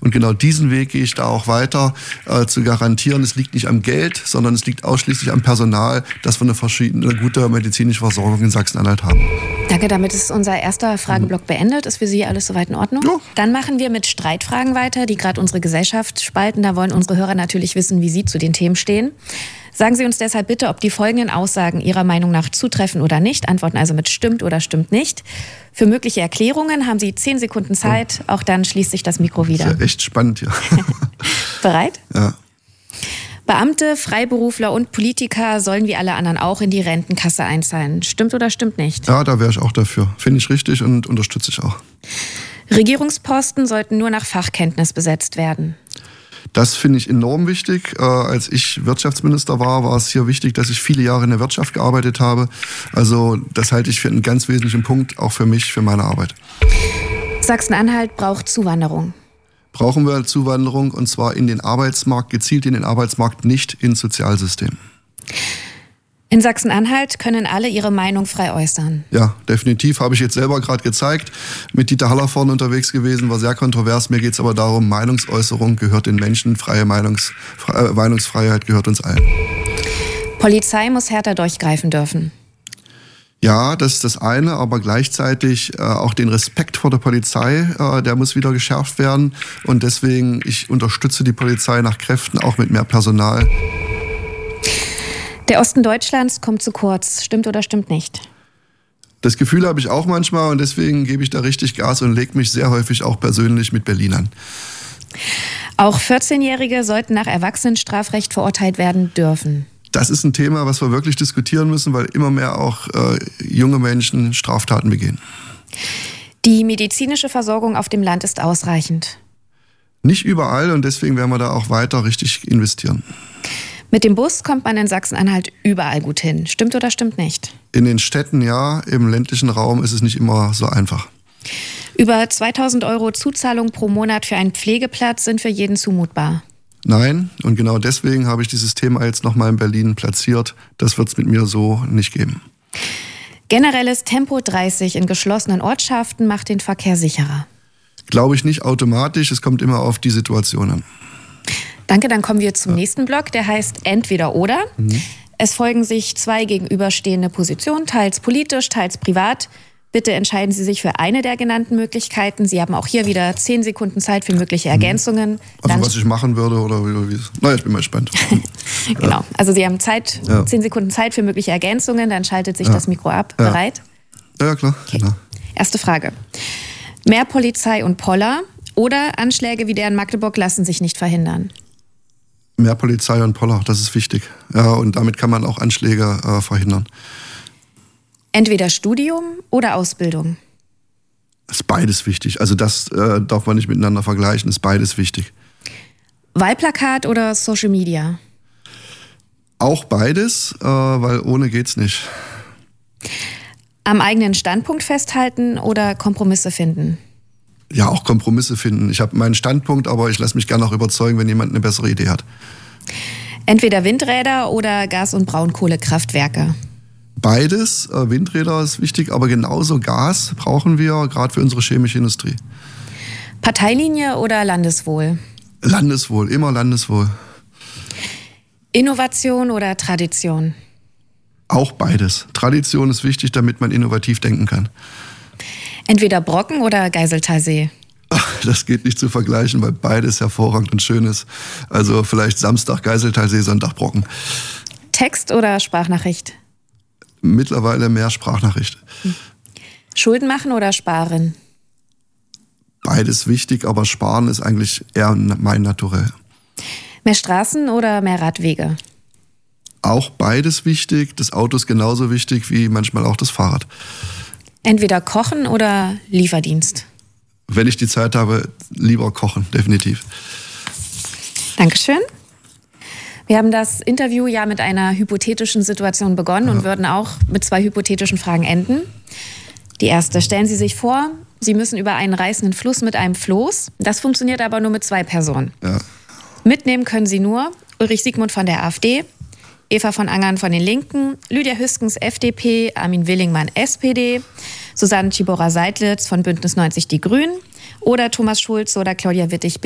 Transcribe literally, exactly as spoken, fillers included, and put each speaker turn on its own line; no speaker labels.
Und genau diesen Weg gehe ich da auch weiter, äh, zu garantieren, es liegt nicht am Geld, sondern es liegt ausschließlich am Personal, dass wir eine, verschiedene, eine gute medizinische Versorgung in Sachsen-Anhalt haben.
Danke, damit ist unser erster Frageblock mhm. beendet. Ist für Sie alles soweit in Ordnung?
Ja.
Dann machen wir mit Streitfragen weiter, die gerade unsere Gesellschaft spalten. Da wollen unsere Hörer natürlich wissen, wie Sie zu den Themen stehen. Sagen Sie uns deshalb bitte, ob die folgenden Aussagen Ihrer Meinung nach zutreffen oder nicht. Antworten also mit stimmt oder stimmt nicht. Für mögliche Erklärungen haben Sie zehn Sekunden Zeit. Auch dann schließt sich das Mikro wieder.
Das ist ja echt spannend hier.
Bereit?
Ja.
Beamte, Freiberufler und Politiker sollen wie alle anderen auch in die Rentenkasse einzahlen. Stimmt oder stimmt nicht?
Ja, da wäre ich auch dafür. Finde ich richtig und unterstütze ich auch.
Regierungsposten sollten nur nach Fachkenntnis besetzt werden.
Das finde ich enorm wichtig. Äh, als ich Wirtschaftsminister war, war es hier wichtig, dass ich viele Jahre in der Wirtschaft gearbeitet habe. Also das halte ich für einen ganz wesentlichen Punkt, auch für mich, für meine Arbeit.
Sachsen-Anhalt braucht Zuwanderung.
Brauchen wir Zuwanderung, und zwar in den Arbeitsmarkt, gezielt in den Arbeitsmarkt, nicht ins Sozialsystem.
In Sachsen-Anhalt können alle ihre Meinung frei äußern.
Ja, definitiv. Habe ich jetzt selber gerade gezeigt. Mit Dieter Haller vorne unterwegs gewesen, war sehr kontrovers. Mir geht es aber darum, Meinungsäußerung gehört den Menschen, freie Meinungs, äh, Meinungsfreiheit gehört uns allen.
Polizei muss härter durchgreifen dürfen.
Ja, das ist das eine, aber gleichzeitig äh, auch den Respekt vor der Polizei, äh, der muss wieder geschärft werden. Und deswegen, ich unterstütze die Polizei nach Kräften, auch mit mehr Personal.
Der Osten Deutschlands kommt zu kurz. Stimmt oder stimmt nicht?
Das Gefühl habe ich auch manchmal und deswegen gebe ich da richtig Gas und lege mich sehr häufig auch persönlich mit Berlin an.
Auch vierzehnjährige sollten nach Erwachsenenstrafrecht verurteilt werden dürfen.
Das ist ein Thema, was wir wirklich diskutieren müssen, weil immer mehr auch äh, junge Menschen Straftaten begehen.
Die medizinische Versorgung auf dem Land ist ausreichend.
Nicht überall und deswegen werden wir da auch weiter richtig investieren.
Mit dem Bus kommt man in Sachsen-Anhalt überall gut hin. Stimmt oder stimmt nicht?
In den Städten ja, im ländlichen Raum ist es nicht immer so einfach.
Über zweitausend Euro Zuzahlung pro Monat für einen Pflegeplatz sind für jeden zumutbar.
Nein, und genau deswegen habe ich dieses Thema jetzt nochmal in Berlin platziert. Das wird es mit mir so nicht geben.
Generelles Tempo dreißig in geschlossenen Ortschaften macht den Verkehr sicherer.
Glaube ich nicht automatisch, es kommt immer auf die Situation an.
Danke, dann kommen wir zum ja. nächsten Block, der heißt Entweder oder. Mhm. Es folgen sich zwei gegenüberstehende Positionen, teils politisch, teils privat. Bitte entscheiden Sie sich für eine der genannten Möglichkeiten. Sie haben auch hier wieder zehn Sekunden Zeit für mögliche Ergänzungen.
Also
dann
was ich machen würde oder wie es... Na, ich bin mal gespannt.
Genau, also Sie haben Zeit, ja. zehn Sekunden Zeit für mögliche Ergänzungen, dann schaltet sich ja. das Mikro ab.
Ja.
Bereit?
Ja, klar.
Okay.
Genau.
Erste Frage. Mehr Polizei und Poller oder Anschläge wie der in Magdeburg lassen sich nicht verhindern?
Mehr Polizei und Poller, das ist wichtig. Ja, und damit kann man auch Anschläge äh, verhindern.
Entweder Studium oder Ausbildung?
Ist beides wichtig. Also das äh, darf man nicht miteinander vergleichen, ist beides wichtig.
Wahlplakat oder Social Media?
Auch beides, äh, weil ohne geht's nicht.
Am eigenen Standpunkt festhalten oder Kompromisse finden?
Ja, auch Kompromisse finden. Ich habe meinen Standpunkt, aber ich lasse mich gerne auch überzeugen, wenn jemand eine bessere Idee hat.
Entweder Windräder oder Gas- und Braunkohlekraftwerke?
Beides. Äh, Windräder ist wichtig, aber genauso Gas brauchen wir, gerade für unsere chemische Industrie.
Parteilinie oder Landeswohl?
Landeswohl, immer Landeswohl.
Innovation oder Tradition?
Auch beides. Tradition ist wichtig, damit man innovativ denken kann.
Entweder Brocken oder Geiseltalsee?
Ach, das geht nicht zu vergleichen, weil beides hervorragend und schön ist. Also vielleicht Samstag Geiseltalsee, Sonntag Brocken.
Text oder Sprachnachricht?
Mittlerweile mehr Sprachnachricht.
Schulden machen oder sparen?
Beides wichtig, aber sparen ist eigentlich eher mein Naturell.
Mehr Straßen oder mehr Radwege?
Auch beides wichtig. Das Auto ist genauso wichtig wie manchmal auch das Fahrrad.
Entweder kochen oder Lieferdienst?
Wenn ich die Zeit habe, lieber kochen, definitiv.
Dankeschön. Wir haben das Interview ja mit einer hypothetischen Situation begonnen ja. und würden auch mit zwei hypothetischen Fragen enden. Die erste, stellen Sie sich vor, Sie müssen über einen reißenden Fluss mit einem Floß. Das funktioniert aber nur mit zwei Personen.
Ja.
Mitnehmen können Sie nur Ulrich Siegmund von der AfD, Eva von Angern von den Linken, Lydia Hüskens F D P, Armin Willingmann S P D, Susanne Tschibora-Seidlitz von Bündnis neunzig Die Grünen oder Thomas Schulz oder Claudia Wittig